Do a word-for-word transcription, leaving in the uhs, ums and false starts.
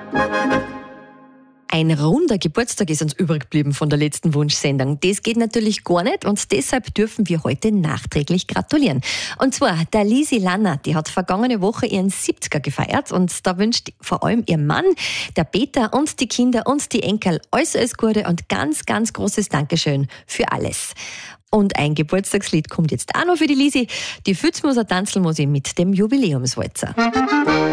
Ein runder Geburtstag ist uns übrig geblieben von der letzten Wunschsendung. Das geht natürlich gar nicht und deshalb dürfen wir heute nachträglich gratulieren. Und zwar der Lisi Lanner, die hat vergangene Woche ihren siebziger gefeiert und da wünscht vor allem ihr Mann, der Peter und die Kinder und die Enkel alles, alles Gute und ganz, ganz großes Dankeschön für alles. Und ein Geburtstagslied kommt jetzt auch noch für die Lisi, die Fützmoser Tanzelmusi mit dem Jubiläumswalzer.